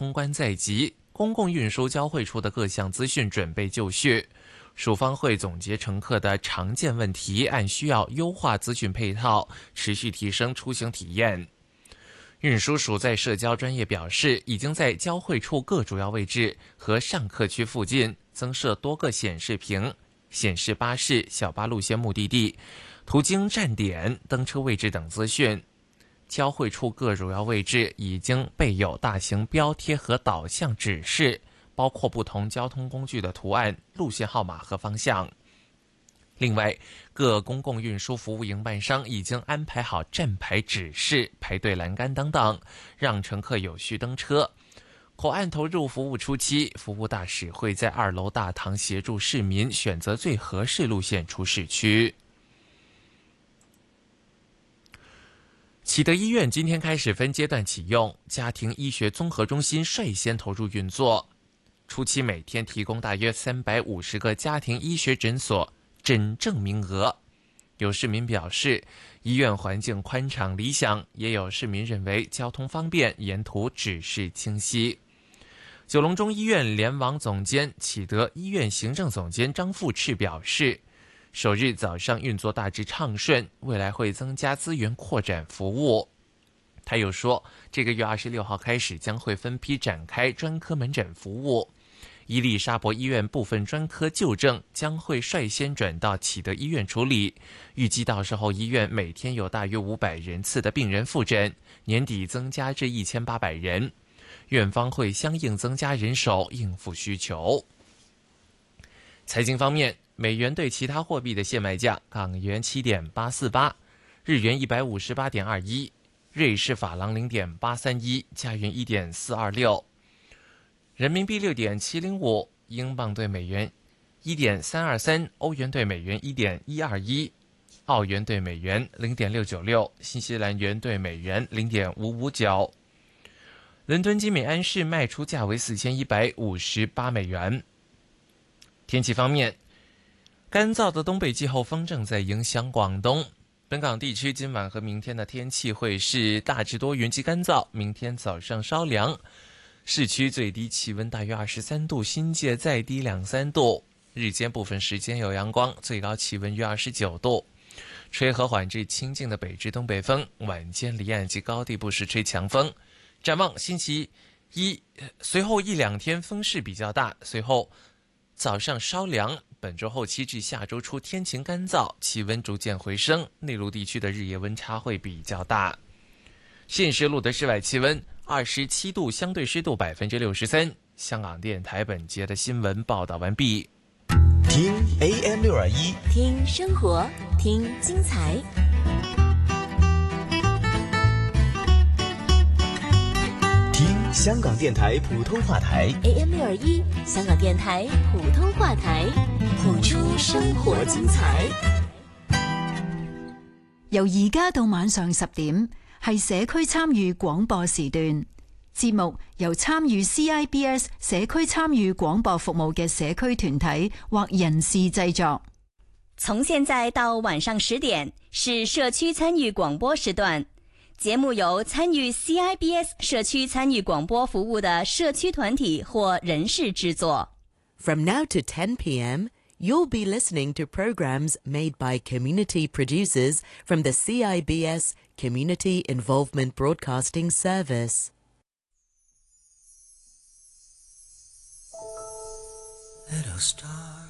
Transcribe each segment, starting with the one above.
通关在即，公共运输交汇处的各项资讯准备就绪。署方会总结乘客的常见问题，按需要优化资讯配套，持续提升出行体验。运输署在社交专业表示，已经在交汇处各主要位置和上客区附近增设多个显示屏，显示巴士、小巴路线目的地、途经站点、登车位置等资讯。交汇处各主要位置已经备有大型标贴和导向指示，包括不同交通工具的图案、路线号码和方向。另外，各公共运输服务营办商已经安排好站牌指示、排队栏杆等等，让乘客有序登车。口岸投入服务初期，服务大使会在2楼大堂协助市民选择最合适路线出市区。启德医院今天开始分阶段启用，家庭医学综合中心率先投入运作。初期每天提供大约350个家庭医学诊所诊症名额。有市民表示，医院环境宽敞理想，也有市民认为交通方便，沿途指示清晰。九龙中医院联网总监、启德医院行政总监张富赤表示，首日早上运作大致畅顺，未来会增加资源扩展服务。他又说，这个月26号开始将会分批展开专科门诊服务。伊利沙伯医院部分专科旧症将会率先转到启德医院处理，预计到时候医院每天有大约500人次的病人复诊，年底增加至1800人。院方会相应增加人手应付需求。财经方面，美元对其他货币的现卖价：港元7.848，日元158.21，瑞士法郎0.831，加元1.426，人民币6.705，英镑对美元1.323，欧元对美元1.121，澳元对美元0.696，新西兰元对美元0.559。伦敦金每安士卖出价为4158美元。天气方面，干燥的东北季候风正在影响广东。本港地区今晚和明天的天气会是大致多云及干燥，明天早上稍凉，市区最低气温大约23度，新界再低2-3度。日间部分时间有阳光，最高气温约29度，吹和缓至清劲的北至东北风，晚间离岸及高地不时吹强风。展望星期一，随后1-2天风势比较大，随后早上稍凉，本周后期至下周初天晴干燥，气温逐渐回升，内陆地区的日夜温差会比较大。现时录的室外气温27度，相对湿度63%。香港电台本节的新闻报道完毕。 听 AM621， 听生活，听精彩。 听香港电台普通话台 AM621，香港電台普通話台，譜出生活精彩。 由而家到晚上10點，係社區參與廣播時段。節目由參與 CIBS 社區參與廣播服務嘅社區團體或人士製作。 從現在到晚上10點是社區參與廣播時段。節目由參與 CIBS 社區參與廣播服務的社區團體或人士製作。 From now to 10 p.m., you'll be listening to programs made by community producers from the CIBS Community Involvement Broadcasting Service. Little star，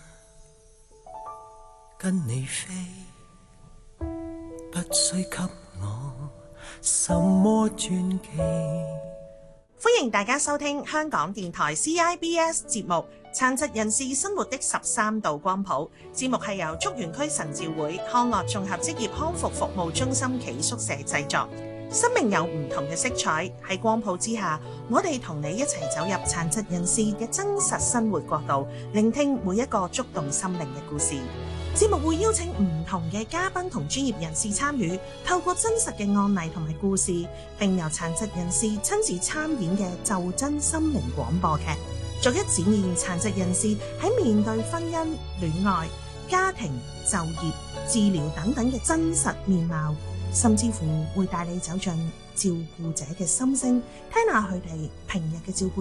跟你飛，不需給我什麼傳奇。 歡迎大家收聽香港電台 CIBS 節目《殘疾人士生活的13道光譜》。節目係由竹園區神召會康樂綜合職業康復服務中心暨宿舍製作。生命有唔同嘅色彩，喺光譜之下，我哋同你一齊走入殘疾人士嘅真實生活國度，聆聽每一個觸動心靈嘅故事。節目會邀請唔同嘅嘉賓同專業人士參與，透過真實嘅案例同埋故事，並由殘疾人士親自參演嘅就真心靈廣播劇，逐一展現殘疾人士喺面對婚姻、戀愛、家庭、就業、治療等等嘅真實面貌，甚至乎會帶你走進照顧者嘅心聲，聽下佢哋平日嘅照顧